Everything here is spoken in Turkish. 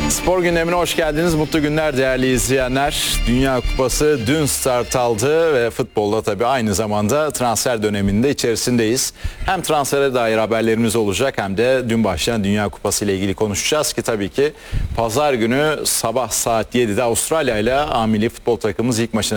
Spor gündemine hoş geldiniz. Mutlu günler değerli izleyenler. Dünya Kupası dün start aldı ve futbolda tabii aynı zamanda transfer döneminde içerisindeyiz. Hem transfere dair haberlerimiz olacak hem de dün başlayan Dünya Kupası ile ilgili konuşacağız ki tabii ki pazar günü sabah saat 7'de Avustralya ile A milli futbol takımımız ilk maçını